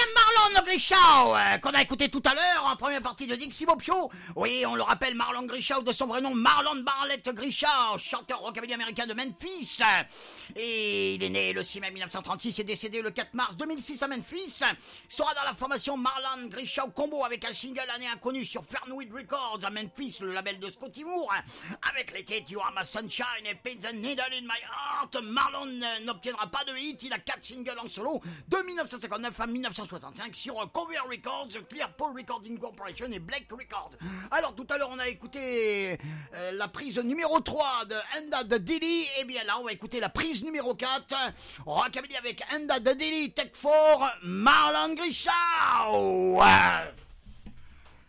Marlon Grishaw, qu'on a écouté tout à l'heure en première partie de Dixie Bob Show. Oui, on le rappelle, Marlon Grishaw, de son vrai nom, Marlon Bartlett Grishaw, chanteur rockabilly américain de Memphis. Et il est né le 6 mai 1936 et décédé le 4 mars 2006 à Memphis. Il sera dans la formation Marlon Grishaw Combo avec un single année inconnu sur Fernwood Records à Memphis, le label de Scotty Moore. Avec les titres You Are My Sunshine et Pins and Needle in My Heart, Marlon n'obtiendra pas de hit. Il a 4 singles en solo de 1959 à 1965 sur Cover Records, Clearpole Recording Corporation et Black Records. Alors tout à l'heure on a écouté la prise numéro 3 de Enda the Dilly, et bien là on va écouter la prise numéro 4, rockabilly avec Enda the Dilly, Take 4, Marlon Grishaw.